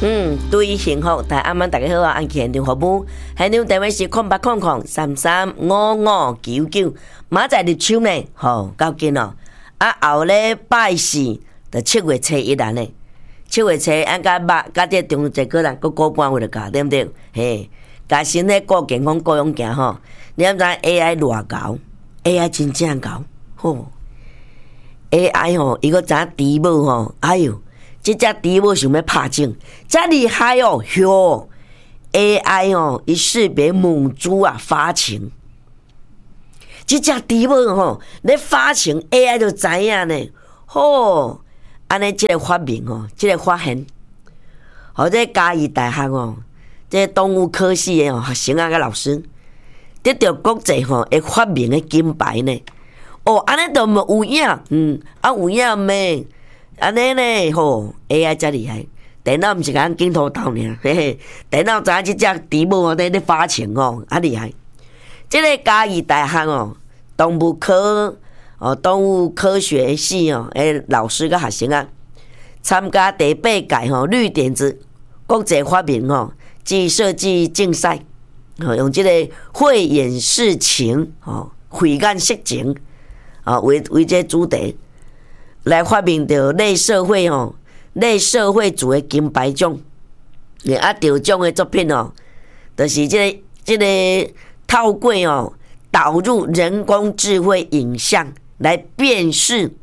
对于幸福，大家大家好啊！按现场服务，现场电话是0800335599，马仔入手呢，够紧哦。后礼拜四就7月初1日呢，7月初按甲这中秋节个人，过半月就到，对不对？嘿，家身体顾健康顾养行吼。你毋知 AI 偌高 ？AI 真正高，AI 伊个知猪母哎哟！这只猪母想要拍精，真厉害哦！哟 ，AI 伊识别母猪啊发情，这只猪母咧发情 AI 就知影呢。安尼这个发明这个发现，这嘉义大学这动物科系的学生甲老师得到国际会发明的金牌呢。安尼都有影，有影咩？安尼呢，AI 真厉害，电脑毋是甲咱镜头斗尔，嘿嘿，电脑知影即只猪母咧发情厉害。即个嘉义大学动物科学系诶老师甲学生啊，参加第8届绿点子国际发明暨设计竞赛，用即个慧眼识情慧眼识情为这主题。来发明着类社会组的金牌奖，得奖的作品就是这个透过导入人工智慧影像来辨识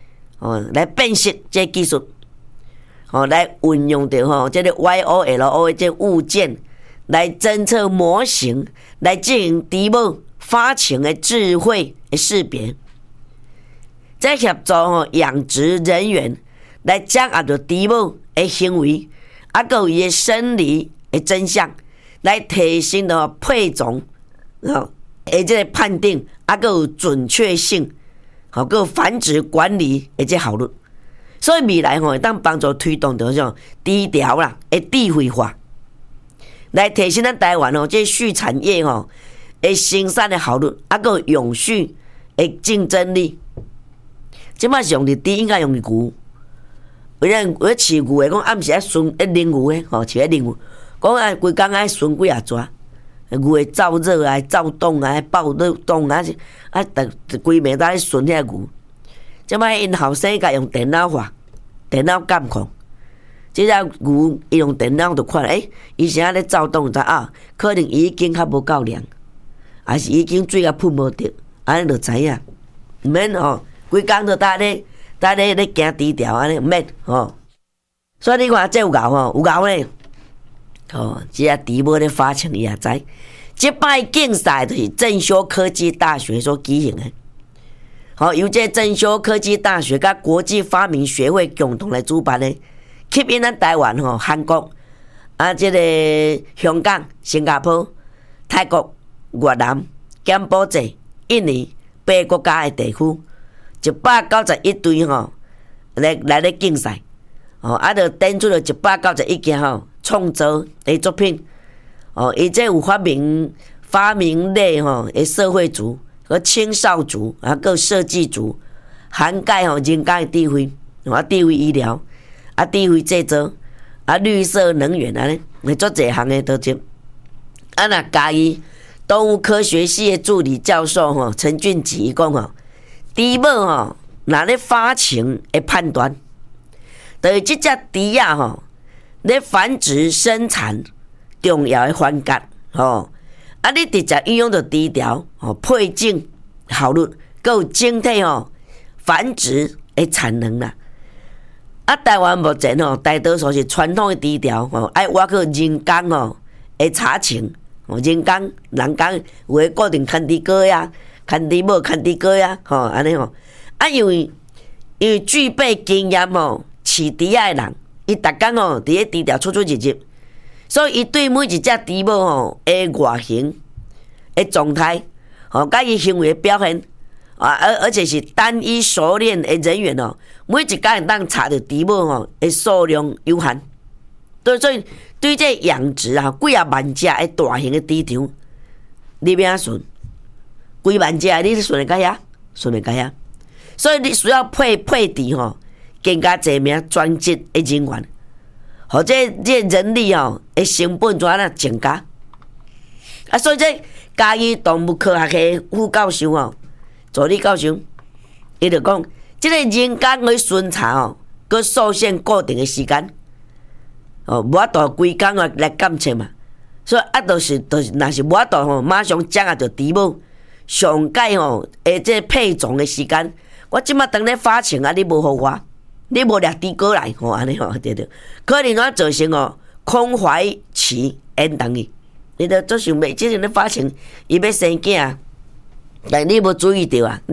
这技术，来运用着这个 YOLO 的这物件来侦测模型，来进行猪母发情的智慧的识别。在协助养殖人员来掌握着猪母的行为，还有伊的生理的真相，来提升着配种的这个判定，还有准确性，还有繁殖管理的这效率。所以未来会当帮助推动着种低调啦的智慧化，来提升咱台湾这畜产业的生产的效率，还有永续的竞争力。即摆是用伫猪，应该用伫牛。有人饲牛的讲暗时爱巡拎牛的，饲咧拎牛。讲规工爱巡几啊抓，牛会燥热啊、躁动啊、暴动啊，规暝在咧巡遐牛。即摆因后生甲用电脑化、电脑监控。即只牛伊用电脑就看伊现在咧躁动，知可能伊已经较无够凉，还是已经水啊喷无着，安尼就知影。毋免规工都在咧行低调安尼，毋免所以你看这有牛有牛咧，即只猪母咧发情伊也知。即摆竞赛就是正修科技大学所举行的，由这正修科技大学甲国际发明学会共同来主办的，吸引咱台湾韩国即个香港、新加坡、泰国、越南、柬埔寨、印尼8个国家的地区。191队来咧竞赛，就展出了191件创造的作品，伊这有发明类的社会组和青少族各设计组，涵盖人工的智慧，智慧医疗智慧制造绿色能源安尼，做这项的都接。若嘉义动物科学系的助理教授陈俊吉伊讲猪母若咧发情的判断，就是这只猪咧繁殖生产重要的环节你直接运用着低调配种效率，还有整体繁殖的产能啦。台湾目前大多数是传统的低调爱挖去人工的查情，人工有诶固定看猪哥呀。看猪母、看猪哥呀，安尼因为具备经验饲猪仔的人，伊逐工伫咧低调出入，所以伊对每一只猪母的外形、的状态，甲伊行为的表现，而且是单一熟练的人员每一工会当查到猪母的数量有限，所以对这养殖几啊万只的大型的猪场，你要安顺？几万只，你顺会到遐？顺袂到遐？所以你需要配置更加侪名专职的人员， 或者这人力的成本怎啊增加？啊，所以这嘉义动物科学系副教授助理教授，伊就讲，这个人工的巡查佮受限固定的时间，无法度规工来监测嘛。所以若是无法度马上掌握着猪母上届这配种的时间，我即马当咧发情你无互我，你无掠猪过来安尼对，可能怎造成空怀期延长去。你着做想袂，即阵咧发情，伊要生囝，但你无注意到啊，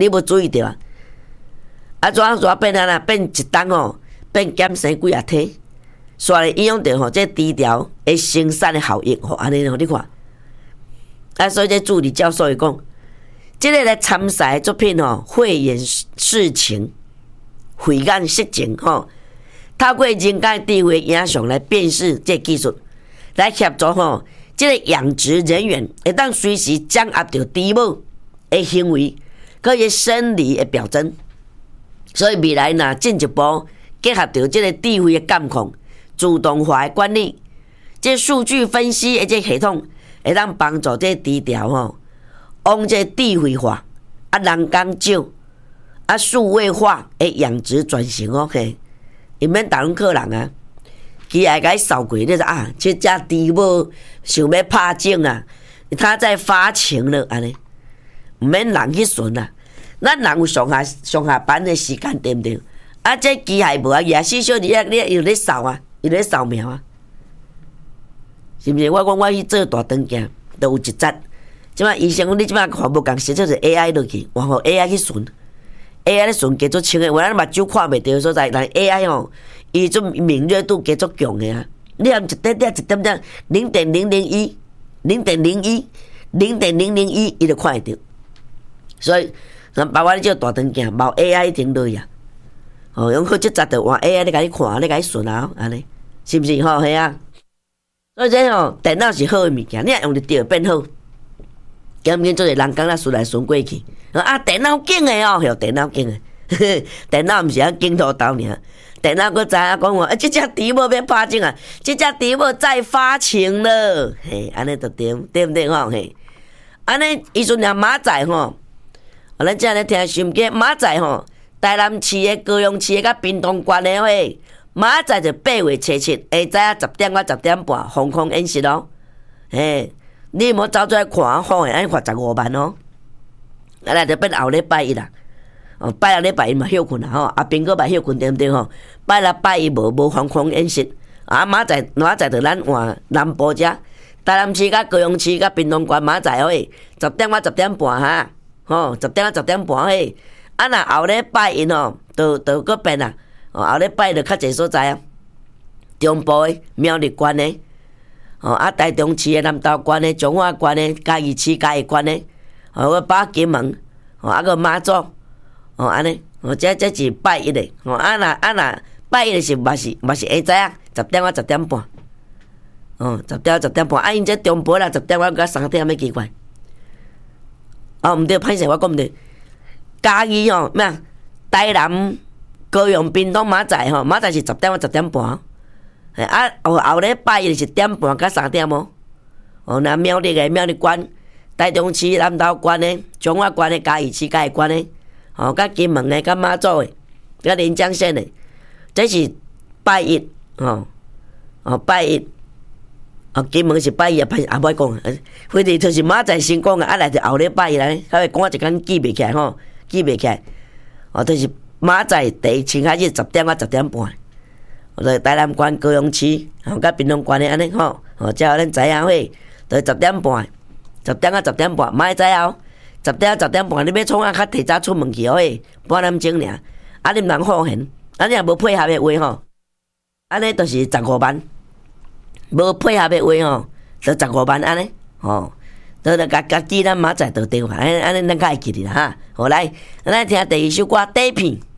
怎变啊啦？变一冬变减生几啊体。煞来影响到这低调的生产的效益安尼你看。所以这助理教授伊讲，这个来参赛的作品慧眼识情，慧眼识情透过人工智慧影像来辨识这技术，来协助这个养殖人员会当随时掌握到猪母的行为，佮伊生理的表征。所以未来进一步结合到这个智慧的监控。自动化的管理，这数据分析的这系统会当帮助这猪条往这智慧化、人工少、数位化的养殖转型OK，伊免打拢客人啊，伊会甲伊扫过，你说这只猪母想要拍种啊，他在发情了安尼，毋免人去巡啊，咱人有上下班的时间对毋对？这机械无24小时你又咧扫啊。伊咧扫描啊，是毋是？我讲我去做大肠镜，都有一节。即摆医生讲你即摆看无共时，就是 AI 落去，然后 AI 去巡 ，AI 咧巡加足清诶。我咱目睭看袂到所在，但 AI 伊种敏锐度加足强诶啊！你含一点0.001，伊就看会到。所以，包括你做大肠镜，冇 AI 停落去啊。用好即节就换 AI 咧，甲你看，咧甲你巡啊，安尼。是毋是系啊？所以这电脑是好诶物件，你若用得着变好。今日做者人工顺来顺过去，电脑紧诶电脑紧诶，电脑毋是紧土豆尔，电脑佫知影讲即只猪母要拍种啊，即只猪母再发情了，嘿，安尼就对毋对嘿？安尼伊阵连马仔咱正咧听新闻，马仔台南市诶、高雄市诶、甲屏东县诶嘿。马仔就8月初7，下早10点到10点半，防空演习你莫走出来看好诶，安罚15万来就变后礼拜一啦。拜六礼拜一嘛休困啦阿兵哥嘛休困对毋对拜六拜一无防空演习，马仔就咱换南部遮，台南市甲高雄市甲屏东县马仔10点到10点半10点到10点半若后礼拜一就佫变啦。后礼拜就较侪所在中部的、苗栗县的，台中市的、南投县的、彰化县的、嘉义市嘉义县的，把金门，个马祖，安尼，这是拜一的，若拜一的是嘛是下早10点到10点半，10点到10点半，因这中部啦10点到3点咩奇怪？毋对，歹势我讲毋对，嘉义咩台南。高雄、屏东、马仔马仔是10点到10点半，后礼拜一是1点半到3点那苗栗县、台中市、南投县的、彰化县的、嘉义市嘉义县的，甲金门的、甲马祖的、甲连江县的，这是拜一拜一，金门是拜一也歹讲，反正就是马仔先讲来就后礼拜一来，还会赶一工记袂起来记袂起来，就是马仔第一次开始10点到10点半，就台南县、高雄市，甲屏东县的安尼才互咱知影嘿，就10点半，10点到10点半，莫知影10点到10点半，你要创较提早出门去半点钟尔，你毋通好闲，你若无配合的话安尼就是15万，无配合的话就15万安尼就甲记咱马仔就对话，安尼咱较会记哩啦好来，咱来听第二首歌《底片》。